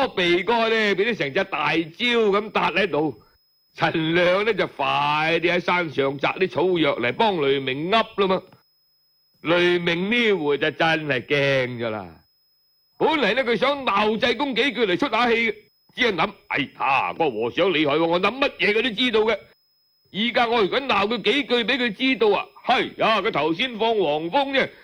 鼻哥咧俾啲成隻大蕉咁搭喺度。陳亮咧就快啲喺山上摘啲草藥嚟幫雷鳴噏啦嘛。雷鳴呢回就真係驚噶啦。本嚟咧佢想鬧濟公幾句嚟出下氣嘅，只係諗，哎呀，個和尚厲害喎，我諗乜嘢佢都知道嘅。依家我如果鬧佢幾句俾佢知道啊，係呀，佢頭先放黃風啫，